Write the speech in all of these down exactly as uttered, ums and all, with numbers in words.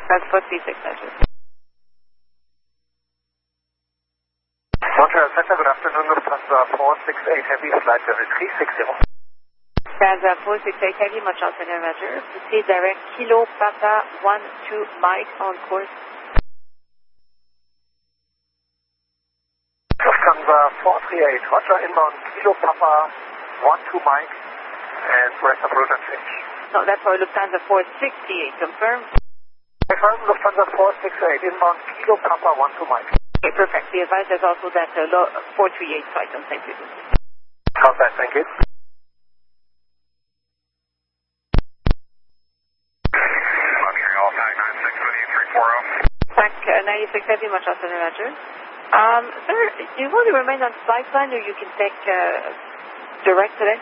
That's four three six, Roger. Montreal Center, good afternoon, Lufthansa four six eight Heavy, flight level three six zero. Lufthansa four six eight Heavy, Montreal Center, Roger. Proceed direct Kilo Papa one two Mike on course. Lufthansa four three eight, Roger, inbound Kilo Papa one two Mike, and rest of route and change. No, that's for Lufthansa four sixty-eight, confirm. Confirm, Lufthansa four six eight, inbound Kilo Papa one two Mike. Okay, perfect. The advice is also that uh, low, four three eight flight on Saint Petersburg. How's that, thank you. Montreal, T A C nine six with you, three four zero. T A C uh, ninety-six Heavy, Montreal Center, Roger. Um, sir, do you want to remain on flight line or you can take uh, direct today?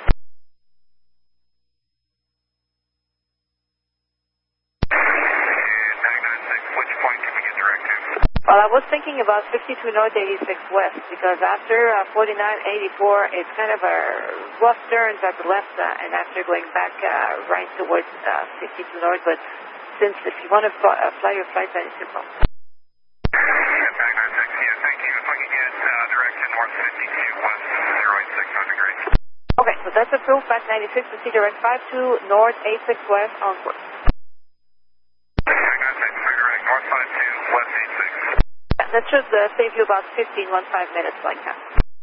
Well, I was thinking about fifty-two North, eighty-six West, because after uh, forty-nine eighty-four, it's kind of a rough turns at the left, uh, and after going back uh, right towards uh, fifty-two North, but since if you want to fly, uh, fly your flight, that is your problem. T A C nine six, yeah, thank you. If I can get uh, direction north fifty-two West, zero eight six, that'd be great. Okay, so that's approved, T A C ninety-six, proceed direct five two North, eighty-six West, on course. T A C nine six, clear direct north five two West eighty-six. That should uh, save you about fifteen, one five minutes like that.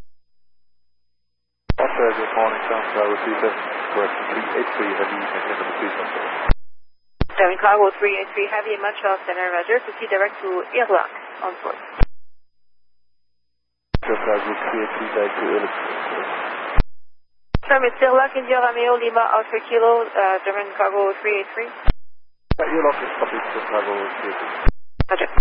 Also, good morning, Transfer Receiver, correct three eight three Heavy, maintain number two Transfer. Seven Cargo three eight three Heavy, Montreal Center, Roger, proceed direct to Irlak, on course. Transfer three eight three, direct to Irlak. Sir, it's Irlak, India Romeo, Lima, Alpha Kilo, uh, German Cargo three eight three. Irlak is copy, Transfer three eight three. Roger.